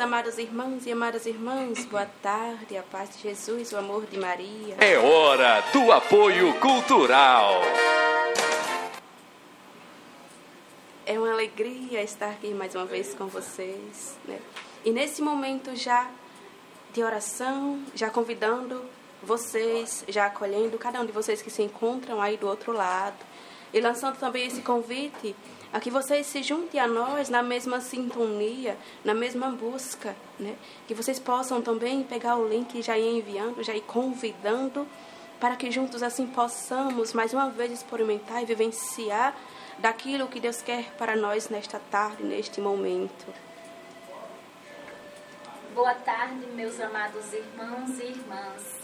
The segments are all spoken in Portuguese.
amados irmãos e amadas irmãs, boa tarde, a paz de Jesus, o amor de Maria. É hora do apoio cultural. É uma alegria estar aqui mais uma vez com vocês, né? E nesse momento já de oração, já convidando vocês, já acolhendo cada um de vocês que se encontram aí do outro lado, e lançando também esse convite a que vocês se juntem a nós na mesma sintonia, na mesma busca, né? Que vocês possam também pegar o link e já ir enviando, já ir convidando, para que juntos assim possamos mais uma vez experimentar e vivenciar daquilo que Deus quer para nós nesta tarde, neste momento. Boa tarde, meus amados irmãos e irmãs.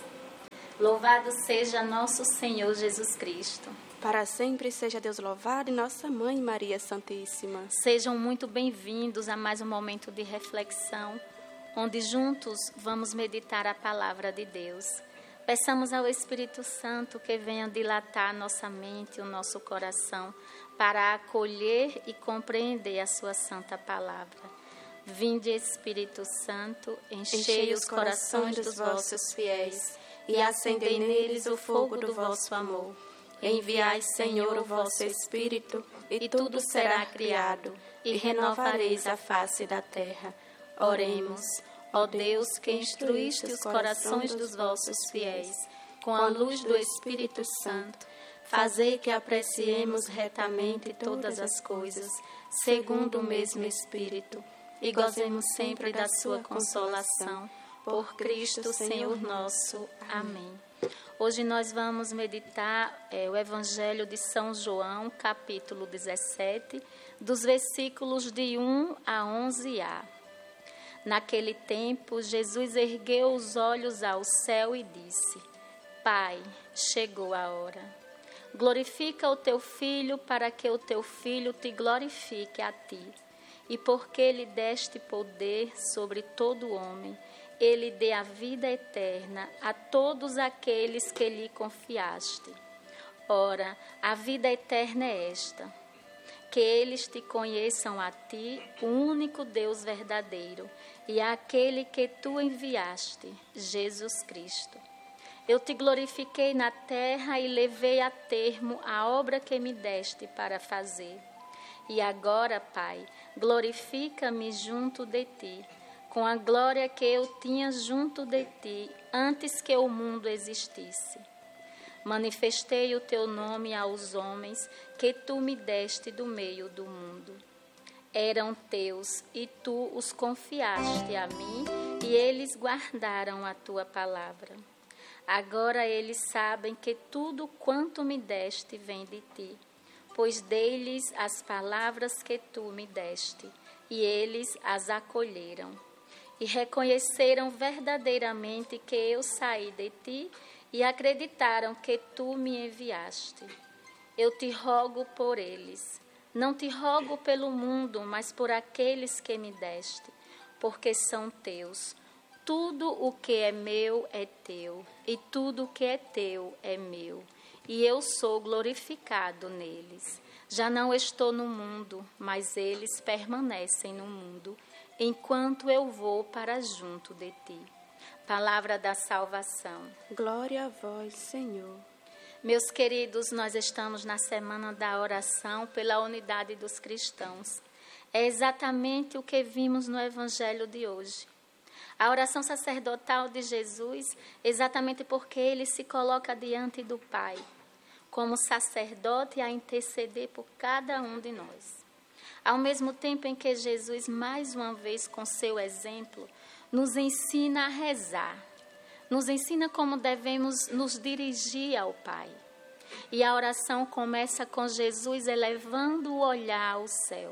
Louvado seja nosso Senhor Jesus Cristo. Para sempre seja Deus louvado e nossa Mãe Maria Santíssima. Sejam muito bem-vindos a mais um momento de reflexão, onde juntos vamos meditar a palavra de Deus. Peçamos ao Espírito Santo que venha dilatar nossa mente e o nosso coração para acolher e compreender a sua santa palavra. Vinde, Espírito Santo, enchei os corações dos vossos fiéis e acendei neles o fogo do vosso amor. Enviai, Senhor, o vosso Espírito, e tudo será criado, e renovareis a face da terra. Oremos, ó Deus, que instruíste os corações dos vossos fiéis, com a luz do Espírito Santo, fazei que apreciemos retamente todas as coisas, segundo o mesmo Espírito, e gozemos sempre da sua consolação. Por Cristo, Senhor nosso. Amém. Hoje nós vamos meditar o Evangelho de São João, capítulo 17, dos versículos de 1 a 11a. Naquele tempo, Jesus ergueu os olhos ao céu e disse: Pai, chegou a hora. Glorifica o teu Filho, para que o teu Filho te glorifique a ti. E porque lhe deste poder sobre todo homem, ele dê a vida eterna a todos aqueles que lhe confiaste. Ora, a vida eterna é esta: que eles te conheçam a ti, o único Deus verdadeiro, e àquele que tu enviaste, Jesus Cristo. Eu te glorifiquei na terra e levei a termo a obra que me deste para fazer. E agora, Pai, glorifica-me junto de ti, com a glória que eu tinha junto de ti, antes que o mundo existisse. Manifestei o teu nome aos homens, que tu me deste do meio do mundo. Eram teus, e tu os confiaste a mim, e eles guardaram a tua palavra. Agora eles sabem que tudo quanto me deste vem de ti, pois dei-lhes as palavras que tu me deste, e eles as acolheram. E reconheceram verdadeiramente que eu saí de ti, e acreditaram que tu me enviaste. Eu te rogo por eles. Não te rogo pelo mundo, mas por aqueles que me deste, porque são teus. Tudo o que é meu é teu, e tudo o que é teu é meu, e eu sou glorificado neles. Já não estou no mundo, mas eles permanecem no mundo, enquanto eu vou para junto de ti. Palavra da salvação. Glória a vós, Senhor. Meus queridos, nós estamos na semana da oração pela unidade dos cristãos. É exatamente o que vimos no Evangelho de hoje. A oração sacerdotal de Jesus, exatamente porque ele se coloca diante do Pai, como sacerdote a interceder por cada um de nós. Ao mesmo tempo em que Jesus, mais uma vez com seu exemplo, nos ensina a rezar, nos ensina como devemos nos dirigir ao Pai. E a oração começa com Jesus elevando o olhar ao céu.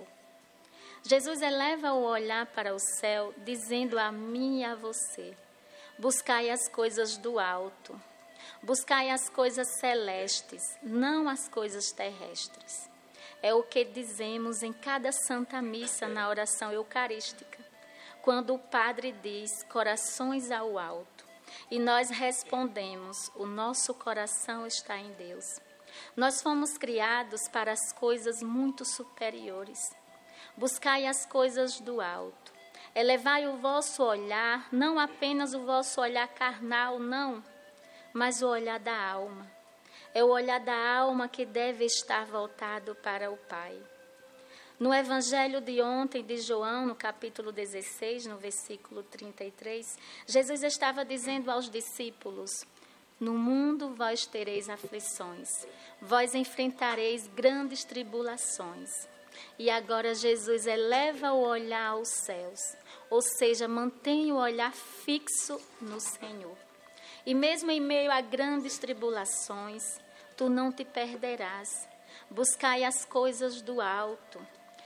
Jesus eleva o olhar para o céu, dizendo a mim e a você: buscai as coisas do alto, buscai as coisas celestes, não as coisas terrestres. É o que dizemos em cada Santa Missa na oração eucarística, quando o Padre diz corações ao alto, e nós respondemos: o nosso coração está em Deus. Nós fomos criados para as coisas muito superiores. Buscai as coisas do alto. Elevai o vosso olhar, não apenas o vosso olhar carnal, não, mas o olhar da alma. É o olhar da alma que deve estar voltado para o Pai. No Evangelho de ontem de João, no capítulo 16, no versículo 33, Jesus estava dizendo aos discípulos: no mundo vós tereis aflições, vós enfrentareis grandes tribulações. E agora Jesus eleva o olhar aos céus, ou seja, mantém o olhar fixo no Senhor. E mesmo em meio a grandes tribulações, tu não te perderás. Buscai as coisas do alto.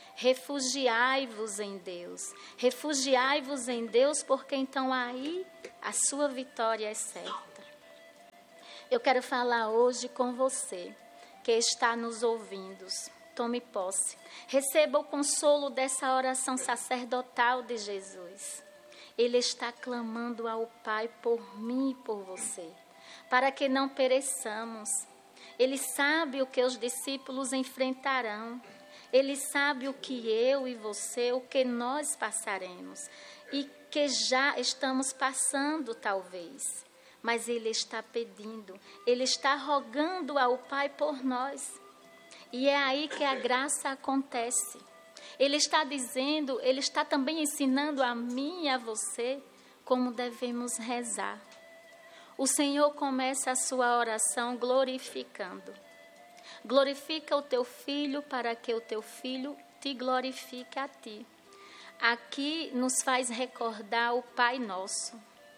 Refugiai-vos em Deus. Refugiai-vos em Deus, porque então aí a sua vitória é certa. Eu quero falar hoje com você que está nos ouvindo. Tome posse. Receba o consolo dessa oração sacerdotal de Jesus. Ele está clamando ao Pai por mim e por você, para que não pereçamos. Ele sabe o que os discípulos enfrentarão. Ele sabe o que eu e você, o que nós passaremos e que já estamos passando talvez. Mas Ele está pedindo, Ele está rogando ao Pai por nós. E é aí que a graça acontece. Ele está dizendo, Ele está também ensinando a mim e a você como devemos rezar. O Senhor começa a sua oração glorificando. Glorifica o teu filho para que o teu filho te glorifique a ti. Aqui nos faz recordar o Pai Nosso.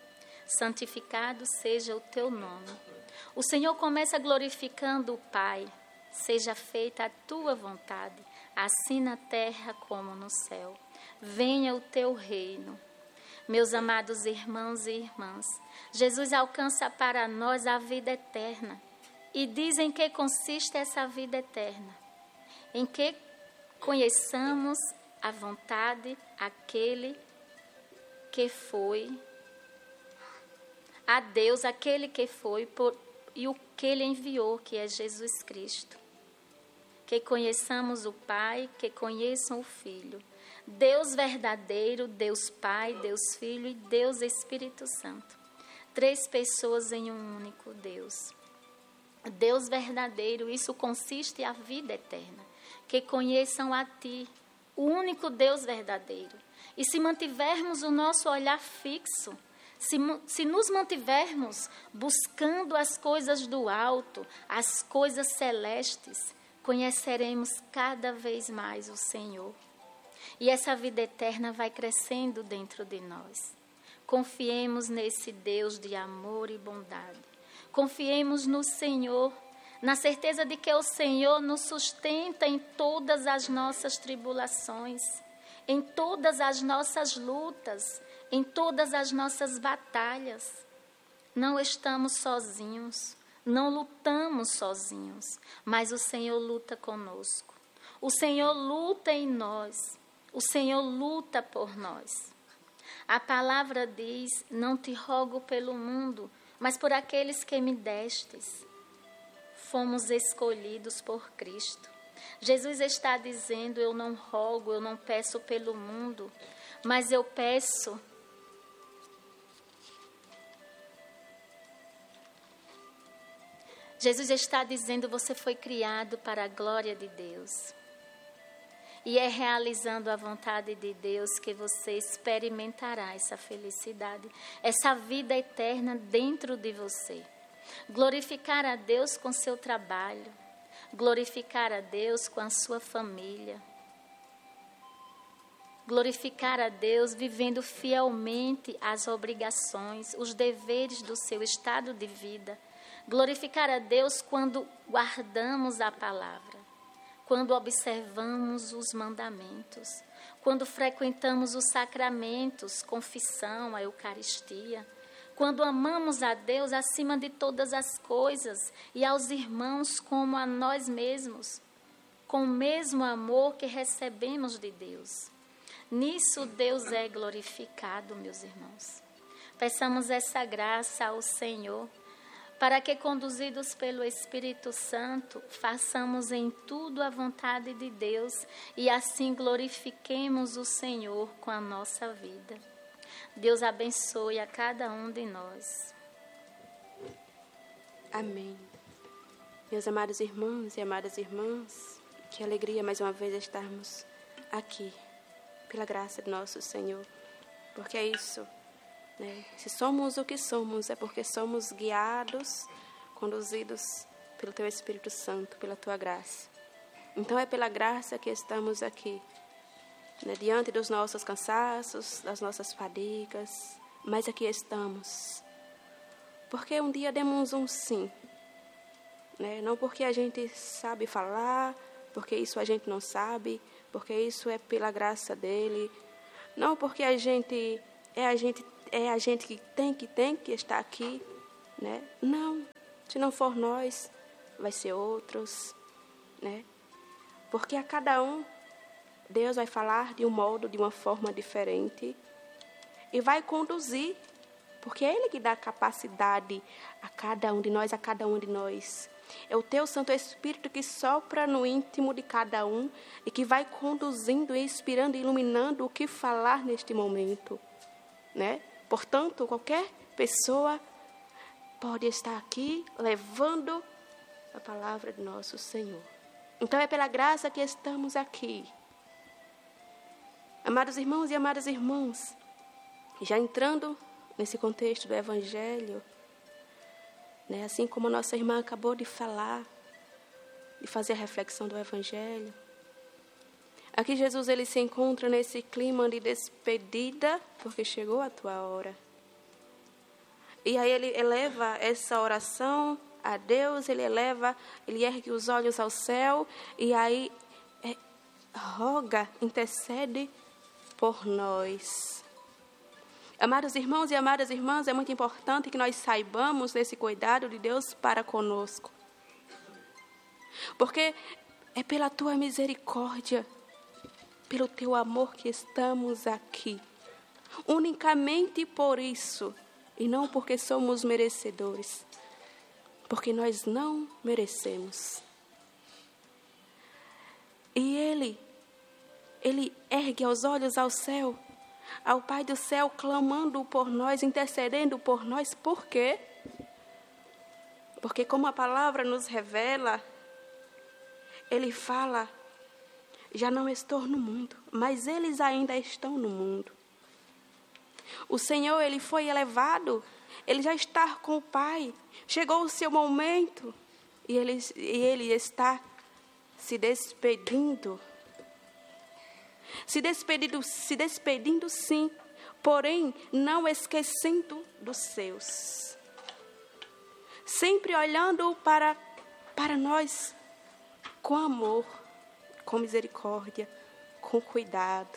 Santificado seja o teu nome. O Senhor começa glorificando o Pai. Seja feita a tua vontade, assim na terra como no céu. Venha o teu reino. Meus amados irmãos e irmãs, Jesus alcança para nós a vida eterna. E diz em que consiste essa vida eterna. Em que conheçamos a vontade, aquele que foi a Deus, aquele que foi e o que Ele enviou, que é Jesus Cristo. Que conheçamos o Pai, que conheçam o Filho. Deus verdadeiro, Deus Pai, Deus Filho e Deus Espírito Santo. 3 pessoas em um único Deus. Deus verdadeiro, isso consiste a vida eterna. Que conheçam a Ti, o único Deus verdadeiro. E se mantivermos o nosso olhar fixo, se nos mantivermos buscando as coisas do alto, as coisas celestes, conheceremos cada vez mais o Senhor. E essa vida eterna vai crescendo dentro de nós. Confiemos nesse Deus de amor e bondade. Confiemos no Senhor, na certeza de que o Senhor nos sustenta em todas as nossas tribulações, em todas as nossas lutas, em todas as nossas batalhas. Não estamos sozinhos. Não lutamos sozinhos, mas o Senhor luta conosco. O Senhor luta em nós. O Senhor luta por nós. A palavra diz: não te rogo pelo mundo, mas por aqueles que me destes. Fomos escolhidos por Cristo. Jesus está dizendo: eu não rogo, eu não peço pelo mundo, mas eu peço Jesus está dizendo: você foi criado para a glória de Deus. E é realizando a vontade de Deus que você experimentará essa felicidade, essa vida eterna dentro de você. Glorificar a Deus com seu trabalho, glorificar a Deus com a sua família. Glorificar a Deus vivendo fielmente as obrigações, os deveres do seu estado de vida. Glorificar a Deus quando guardamos a palavra, quando observamos os mandamentos, quando frequentamos os sacramentos, confissão, a Eucaristia, quando amamos a Deus acima de todas as coisas e aos irmãos como a nós mesmos, com o mesmo amor que recebemos de Deus. Nisso Deus é glorificado, meus irmãos. Peçamos essa graça ao Senhor, para que, conduzidos pelo Espírito Santo, façamos em tudo a vontade de Deus e assim glorifiquemos o Senhor com a nossa vida. Deus abençoe a cada um de nós. Amém. Meus amados irmãos e amadas irmãs, que alegria mais uma vez estarmos aqui, pela graça de nosso Senhor, porque é isso, né? Se somos o que somos, é porque somos guiados, conduzidos pelo Teu Espírito Santo, pela Tua graça. Então é pela graça que estamos aqui, né? Diante dos nossos cansaços, das nossas fadigas, mas aqui estamos, porque um dia demos um sim, né? Não porque a gente sabe falar, porque isso a gente não sabe, porque isso é pela graça dele, não porque a gente que tem que estar aqui, né? Não, se não for nós, vai ser outros, né? Porque a cada um, Deus vai falar de um modo, de uma forma diferente e vai conduzir, porque é Ele que dá capacidade a cada um de nós, É o Teu Santo Espírito que sopra no íntimo de cada um e que vai conduzindo, inspirando e iluminando o que falar neste momento, né? Portanto, qualquer pessoa pode estar aqui levando a palavra de nosso Senhor. Então é pela graça que estamos aqui. Amados irmãos e amadas irmãs, já entrando nesse contexto do Evangelho, né, assim como a nossa irmã acabou de falar, de fazer a reflexão do Evangelho, aqui Jesus ele se encontra nesse clima de despedida, porque chegou a tua hora. E aí ele eleva essa oração a Deus, ele ergue os olhos ao céu, e aí roga, intercede por nós. Amados irmãos e amadas irmãs, é muito importante que nós saibamos desse cuidado de Deus para conosco. Porque é pela tua misericórdia, pelo teu amor que estamos aqui. Unicamente por isso, e não porque somos merecedores. Porque nós não merecemos. E Ele ergue os olhos ao céu, ao Pai do céu, clamando por nós, intercedendo por nós. Por quê? Porque como a palavra nos revela, Ele fala, já não estou no mundo, mas eles ainda estão no mundo. O Senhor, Ele foi elevado, Ele já está com o Pai, chegou o seu momento, e Ele está se despedindo. Se despedindo sim, porém não esquecendo dos seus. Sempre olhando para nós com amor, com misericórdia, com cuidado.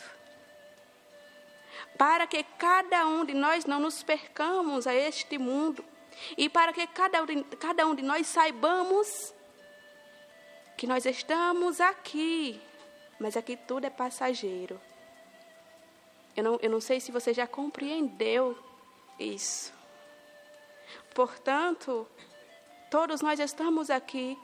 Para que cada um de nós não nos percamos a este mundo. E para que cada um de nós saibamos que nós estamos aqui. Mas aqui tudo é passageiro. Eu não sei se você já compreendeu isso. Portanto, todos nós estamos aqui.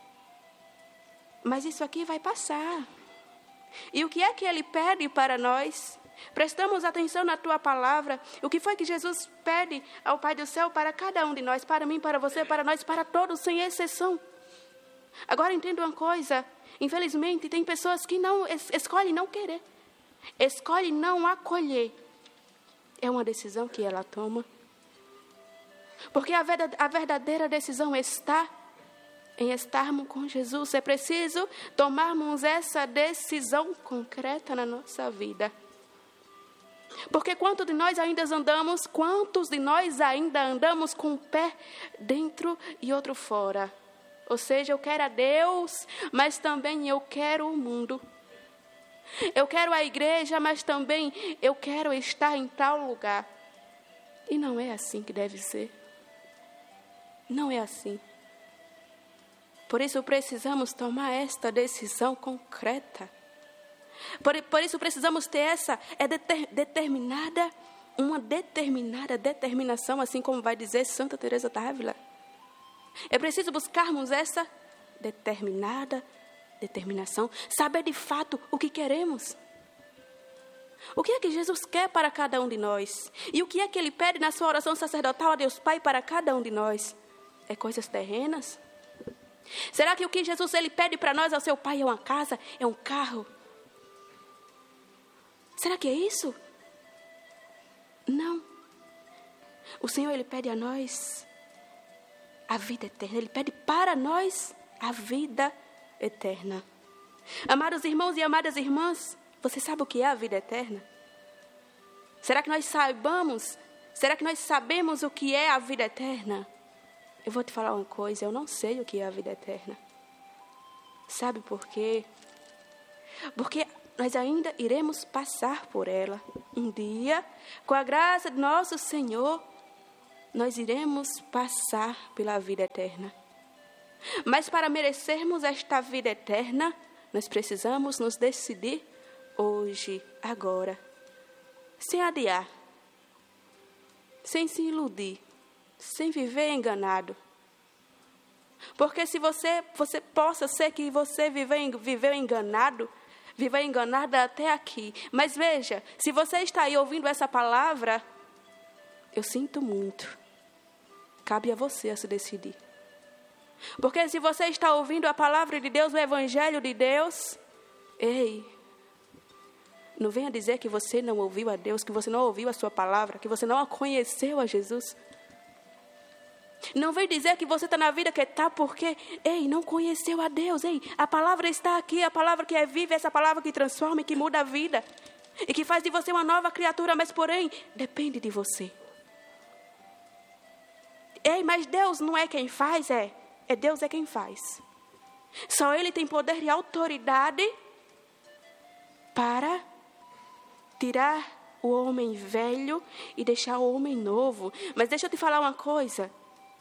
Mas isso aqui vai passar. E o que é que Ele pede para nós? Prestamos atenção na Tua palavra. O que foi que Jesus pede ao Pai do céu para cada um de nós? Para mim, para você, para nós, para todos, sem exceção. Agora entenda uma coisa. Infelizmente, tem pessoas que não escolhem não querer. Escolhem não acolher. É uma decisão que ela toma. Porque a verdadeira decisão está em estarmos com Jesus. É preciso tomarmos essa decisão concreta na nossa vida. Porque quantos de nós ainda andamos com um pé dentro e outro fora? Ou seja, eu quero a Deus, mas também eu quero o mundo. Eu quero a igreja, mas também eu quero estar em tal lugar. E não é assim que deve ser. Não é assim. Por isso precisamos tomar esta decisão concreta. Por isso precisamos ter uma determinação, assim como vai dizer Santa Teresa d'Ávila. É preciso buscarmos essa determinação, saber de fato o que queremos. O que é que Jesus quer para cada um de nós? E o que é que Ele pede na sua oração sacerdotal a Deus Pai para cada um de nós? É coisas terrenas? Será que o que Jesus Ele pede para nós ao seu Pai é uma casa, é um carro? Será que é isso? Não. O Senhor Ele pede a nós a vida eterna. Ele pede para nós a vida eterna. Amados irmãos e amadas irmãs, você sabe o que é a vida eterna? Será que nós sabemos? Será que nós sabemos o que é a vida eterna? Eu vou te falar uma coisa, eu não sei o que é a vida eterna. Sabe por quê? Porque nós ainda iremos passar por ela. Um dia, com a graça de nosso Senhor, nós iremos passar pela vida eterna. Mas para merecermos esta vida eterna, nós precisamos nos decidir hoje, agora, sem adiar, sem se iludir, sem viver enganado. Porque se você possa ser que você viveu enganado, viveu enganada até aqui. Mas veja, se você está aí ouvindo essa palavra, eu sinto muito. Cabe a você a se decidir. Porque se você está ouvindo a palavra de Deus, o Evangelho de Deus, ei, não venha dizer que você não ouviu a Deus, que você não ouviu a sua palavra, que você não conheceu a Jesus. Não venha dizer que você está na vida que está porque, ei, não conheceu a Deus. Ei, a palavra está aqui, a palavra que é viva, essa palavra que transforma e que muda a vida. E que faz de você uma nova criatura, mas porém, depende de você. Ei, mas Deus não é quem faz, é Deus é quem faz. Só Ele tem poder e autoridade para tirar o homem velho e deixar o homem novo. Mas deixa eu te falar uma coisa.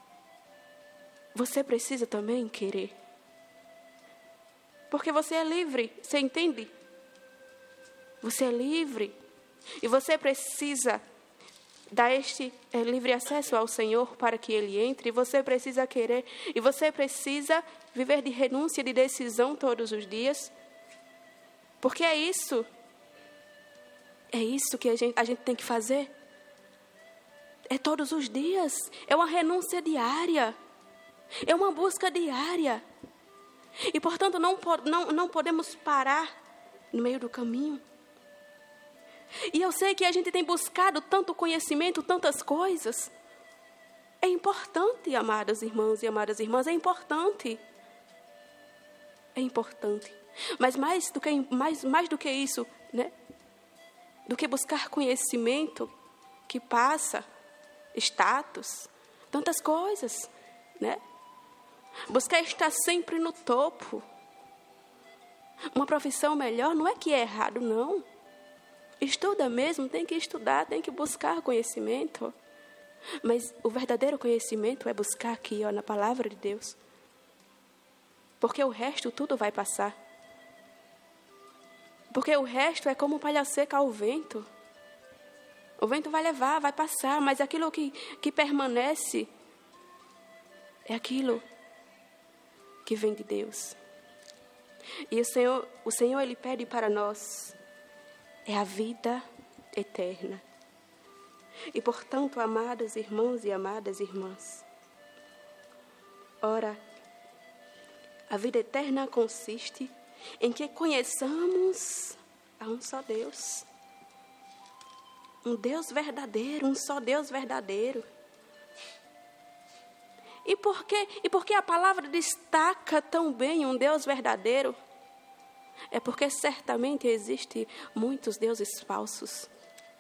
Você precisa também querer. Porque você é livre, você entende? Você é livre. E você precisa dar este livre acesso ao Senhor para que Ele entre. E você precisa querer. E você precisa viver de renúncia, de decisão todos os dias. Porque é isso. É isso que a gente tem que fazer. É todos os dias. É uma renúncia diária. É uma busca diária. E, portanto, não podemos parar no meio do caminho. E eu sei que a gente tem buscado tanto conhecimento, tantas coisas. É importante, amados irmãos e amadas irmãs, é importante. É importante. Mas mais do que isso, né? Do que buscar conhecimento que passa, status, tantas coisas, né? Buscar estar sempre no topo. Uma profissão melhor não é que é errado, não. Estuda mesmo, tem que estudar, tem que buscar conhecimento. Mas o verdadeiro conhecimento é buscar aqui, na palavra de Deus. Porque o resto tudo vai passar. Porque o resto é como um palha seca ao vento. O vento vai levar, vai passar, mas aquilo que permanece é aquilo que vem de Deus. E o Senhor Ele pede para nós é a vida eterna. E, portanto, amados irmãos e amadas irmãs, ora, a vida eterna consiste em que conheçamos a um só Deus. Um Deus verdadeiro, um só Deus verdadeiro. E por que a palavra destaca tão bem um Deus verdadeiro? É porque certamente existem muitos deuses falsos.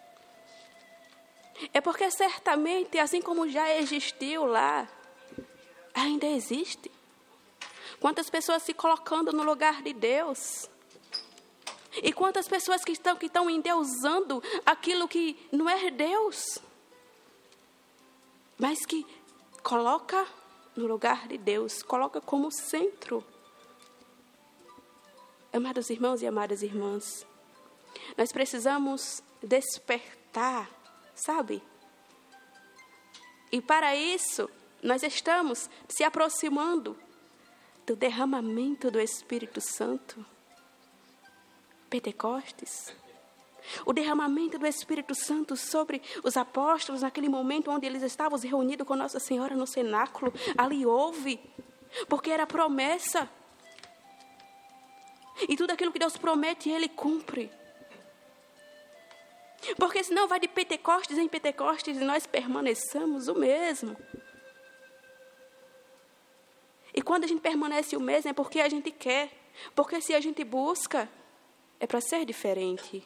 É porque certamente, assim como já existiu lá, ainda existe. Quantas pessoas se colocando no lugar de Deus. E quantas pessoas que estão endeusando aquilo que não é Deus. Mas que coloca no lugar de Deus, coloca como centro. Amados irmãos e amadas irmãs, nós precisamos despertar, sabe? E para isso, nós estamos se aproximando do derramamento do Espírito Santo. Pentecostes. O derramamento do Espírito Santo sobre os apóstolos, naquele momento onde eles estavam reunidos com Nossa Senhora no cenáculo, ali houve, porque era promessa. E tudo aquilo que Deus promete, Ele cumpre. Porque senão vai de Pentecostes em Pentecostes e nós permaneçamos o mesmo. E quando a gente permanece o mesmo é porque a gente quer. Porque se a gente busca, é para ser diferente.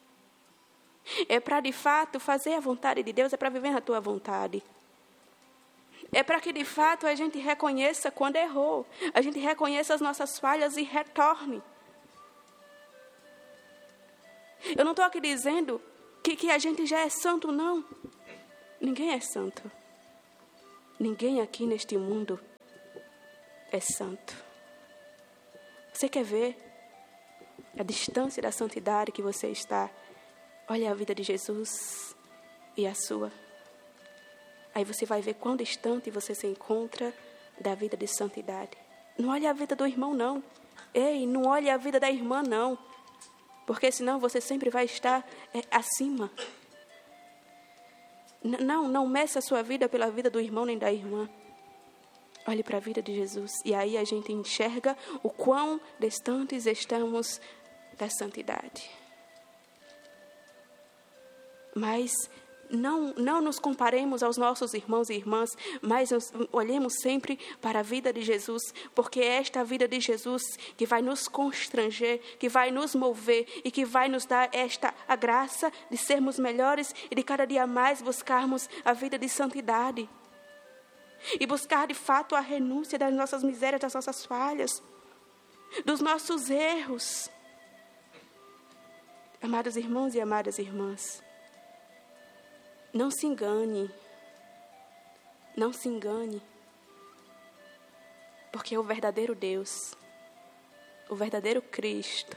É para, de fato, fazer a vontade de Deus, é para viver na tua vontade. É para que, de fato, a gente reconheça quando errou. A gente reconheça as nossas falhas e retorne. Eu não estou aqui dizendo que a gente já é santo, não. Ninguém é santo. Ninguém aqui neste mundo é santo. Você quer ver a distância da santidade que você está? Olha a vida de Jesus e a sua. Aí você vai ver quão distante você se encontra da vida de santidade. Não olhe a vida do irmão, não. Ei, não olhe a vida da irmã, não. Porque senão você sempre vai estar acima. Não meça a sua vida pela vida do irmão nem da irmã. Olhe para a vida de Jesus. E aí a gente enxerga o quão distantes estamos da santidade. Mas não nos comparemos aos nossos irmãos e irmãs, mas olhemos sempre para a vida de Jesus, porque é esta vida de Jesus que vai nos constranger, que vai nos mover e que vai nos dar a graça de sermos melhores e de cada dia mais buscarmos a vida de santidade. E buscar de fato a renúncia das nossas misérias, das nossas falhas, dos nossos erros. Amados irmãos e amadas irmãs, não se engane, porque o verdadeiro Deus, o verdadeiro Cristo,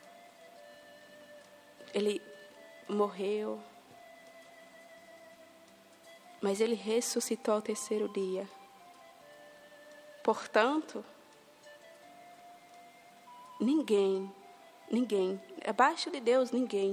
Ele morreu, mas Ele ressuscitou ao terceiro dia. Portanto, ninguém, abaixo de Deus, ninguém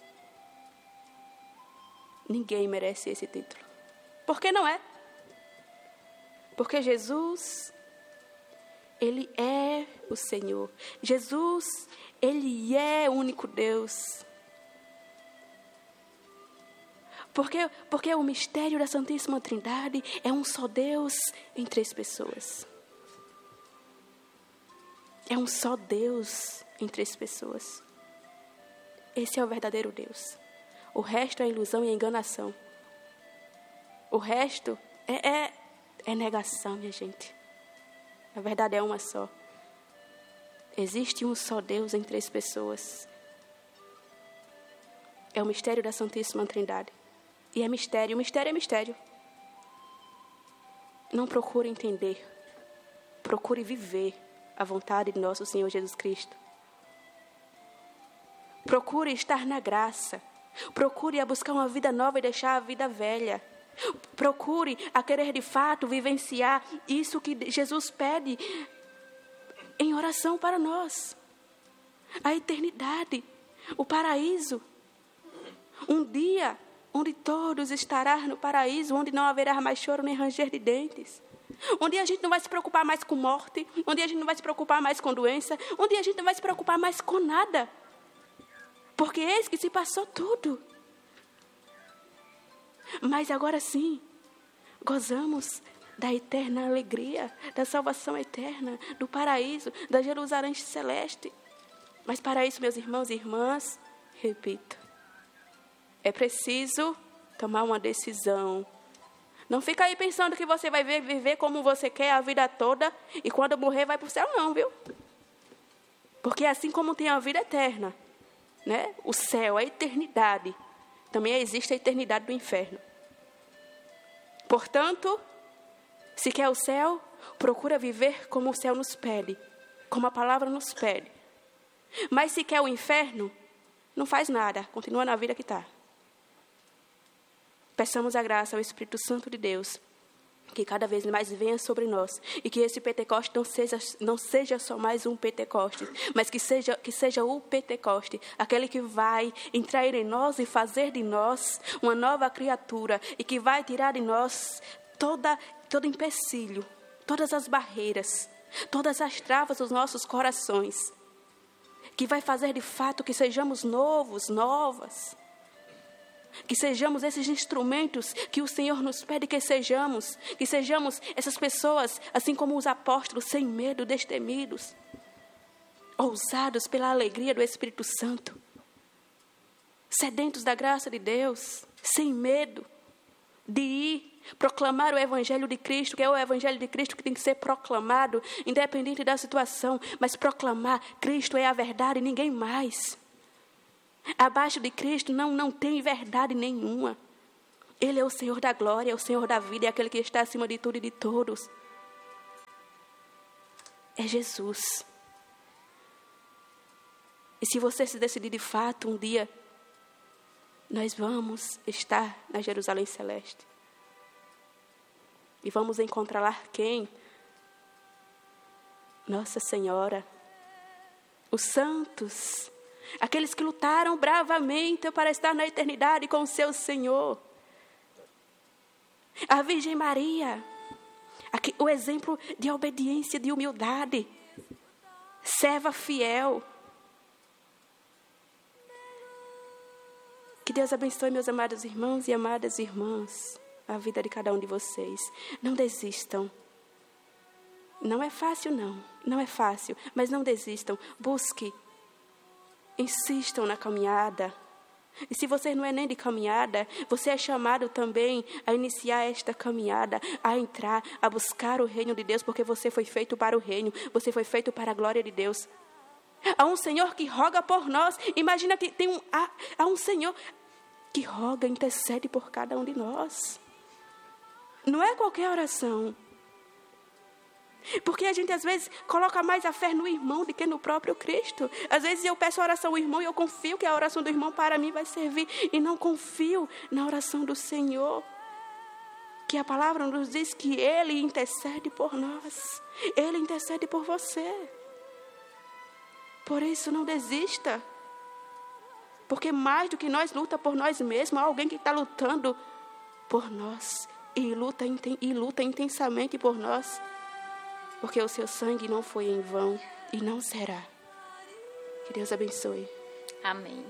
merece esse título. Por que não é? Porque Jesus, Ele é o Senhor. Jesus, Ele é o único Deus. Porque o mistério da Santíssima Trindade é um só Deus em três pessoas. É um só Deus em três pessoas. Esse é o verdadeiro Deus. O resto é ilusão e enganação. O resto é negação, minha gente. A verdade é uma só. Existe um só Deus em três pessoas. É o mistério da Santíssima Trindade. E é mistério. O mistério é mistério. Não procure entender. Procure viver a vontade de nosso Senhor Jesus Cristo. Procure estar na graça. Procure a buscar uma vida nova e deixar a vida velha. Procure a querer de fato vivenciar isso que Jesus pede em oração para nós. A eternidade, o paraíso. Um dia onde todos estarão no paraíso, onde não haverá mais choro nem ranger de dentes. Onde a gente não vai se preocupar mais com morte, onde a gente não vai se preocupar mais com doença, onde a gente não vai se preocupar mais com nada. Porque eis que se passou tudo. Mas agora sim, gozamos da eterna alegria, da salvação eterna, do paraíso, da Jerusalém celeste. Mas para isso, meus irmãos e irmãs, repito, é preciso tomar uma decisão. Não fica aí pensando que você vai viver como você quer a vida toda e quando morrer vai para o céu, não, viu? Porque assim como tem a vida eterna, né? O céu, a eternidade, também existe a eternidade do inferno. Portanto, se quer o céu, procura viver como o céu nos pede, como a palavra nos pede. Mas se quer o inferno, não faz nada, continua na vida que está. Peçamos a graça ao Espírito Santo de Deus que cada vez mais venha sobre nós e que esse Pentecoste não seja só mais um Pentecoste, mas que seja o Pentecoste, aquele que vai entrar em nós e fazer de nós uma nova criatura e que vai tirar de nós todo empecilho, todas as barreiras, todas as travas dos nossos corações, que vai fazer de fato que sejamos novas, que sejamos esses instrumentos que o Senhor nos pede que sejamos essas pessoas, assim como os apóstolos, sem medo, destemidos, ousados pela alegria do Espírito Santo, sedentos da graça de Deus, sem medo de ir proclamar o Evangelho de Cristo, que é o Evangelho de Cristo que tem que ser proclamado, independente da situação, mas proclamar Cristo é a verdade e ninguém mais. Abaixo de Cristo não tem verdade nenhuma. Ele é o Senhor da glória, é o Senhor da vida, é aquele que está acima de tudo e de todos. É Jesus. E se você se decidir de fato, um dia, nós vamos estar na Jerusalém Celeste. E vamos encontrar lá quem? Nossa Senhora, os santos, aqueles que lutaram bravamente para estar na eternidade com o seu Senhor. A Virgem Maria, o exemplo de obediência, de humildade, serva fiel. Que Deus abençoe, meus amados irmãos e amadas irmãs, a vida de cada um de vocês. Não desistam. Não é fácil, não é fácil, mas não desistam. Busque. Insistam na caminhada. E se você não é nem de caminhada, você é chamado também a iniciar esta caminhada, a entrar, a buscar o reino de Deus, porque você foi feito para o reino, você foi feito para a glória de Deus. Há um Senhor que roga por nós. Imagina que há um Senhor que roga, intercede por cada um de nós. Não é qualquer oração. Porque a gente às vezes coloca mais a fé no irmão do que no próprio Cristo. Às vezes eu peço a oração ao irmão e eu confio que a oração do irmão para mim vai servir. E não confio na oração do Senhor. Que a palavra nos diz que Ele intercede por nós. Ele intercede por você. Por isso não desista. Porque mais do que nós luta por nós mesmos, há alguém que está lutando por nós. E luta intensamente por nós. Porque o seu sangue não foi em vão e não será. Que Deus abençoe. Amém.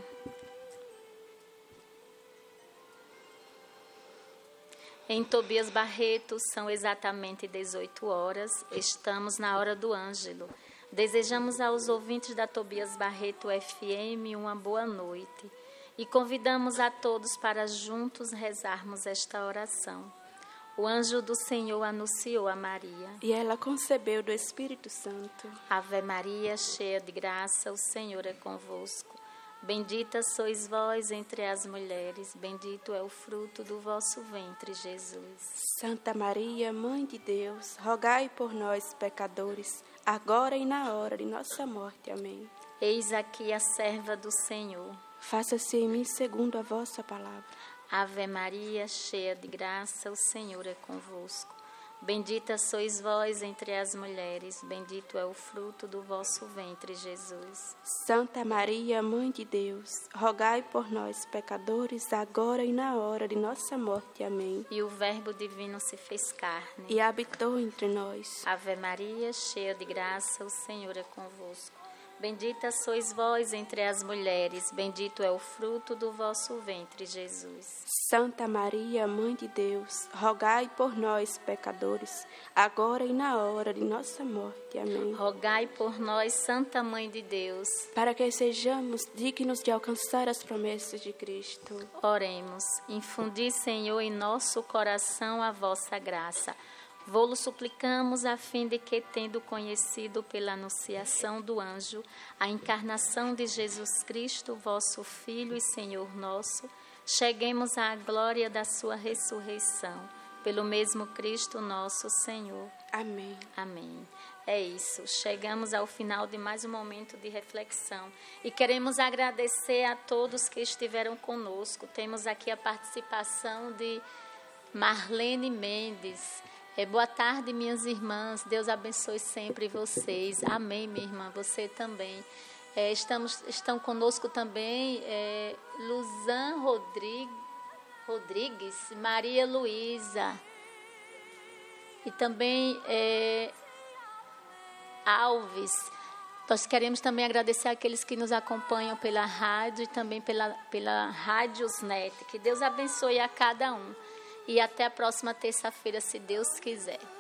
Em Tobias Barreto, são exatamente 18 horas. Estamos na hora do Ângelo. Desejamos aos ouvintes da Tobias Barreto FM uma boa noite. E convidamos a todos para juntos rezarmos esta oração. O anjo do Senhor anunciou a Maria. E ela concebeu do Espírito Santo. Ave Maria, cheia de graça, o Senhor é convosco. Bendita sois vós entre as mulheres, bendito é o fruto do vosso ventre, Jesus. Santa Maria, Mãe de Deus, rogai por nós, pecadores, agora e na hora de nossa morte. Amém. Eis aqui a serva do Senhor. Faça-se em mim segundo a vossa palavra. Ave Maria, cheia de graça, o Senhor é convosco. Bendita sois vós entre as mulheres, bendito é o fruto do vosso ventre, Jesus. Santa Maria, Mãe de Deus, rogai por nós, pecadores, agora e na hora de nossa morte. Amém. E o Verbo divino se fez carne e habitou entre nós. Ave Maria, cheia de graça, o Senhor é convosco. Bendita sois vós entre as mulheres, bendito é o fruto do vosso ventre, Jesus. Santa Maria, Mãe de Deus, rogai por nós, pecadores, agora e na hora de nossa morte. Amém. Rogai por nós, Santa Mãe de Deus, para que sejamos dignos de alcançar as promessas de Cristo. Oremos. Infundi, Senhor, em nosso coração a vossa graça. Vô-lo suplicamos a fim de que, tendo conhecido pela anunciação do anjo a encarnação de Jesus Cristo, vosso Filho e Senhor nosso, cheguemos à glória da sua ressurreição, pelo mesmo Cristo nosso Senhor. Amém. Amém. É isso, chegamos ao final de mais um momento de reflexão e queremos agradecer a todos que estiveram conosco. Temos aqui a participação de Marlene Mendes. Boa tarde, minhas irmãs. Deus abençoe sempre vocês. Amém, minha irmã. Você também. Estão conosco também Luzan Rodrigues, Maria Luísa e também Alves. Nós queremos também agradecer àqueles que nos acompanham pela rádio e também pela Rádiosnet. Que Deus abençoe a cada um. E até a próxima terça-feira, se Deus quiser.